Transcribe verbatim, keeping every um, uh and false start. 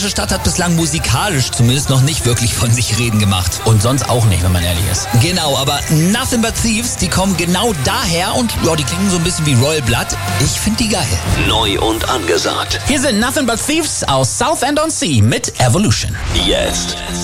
Stadt hat bislang musikalisch zumindest noch nicht wirklich von sich reden gemacht. Und sonst auch nicht, wenn man ehrlich ist. Genau, aber Nothing But Thieves, die kommen genau daher und ja, die klingen so ein bisschen wie Royal Blood. Ich finde die geil. Neu und angesagt. Hier sind Nothing But Thieves aus Southend-on-Sea mit Evolution. Jetzt.